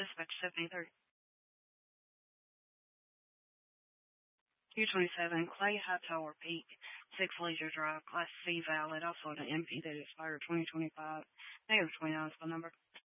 Dispatch 73. Q27, Clay Hightower Peak, 6 Leisure Drive, Class C valid, also an MP that expired 2025, negative 29 phone number.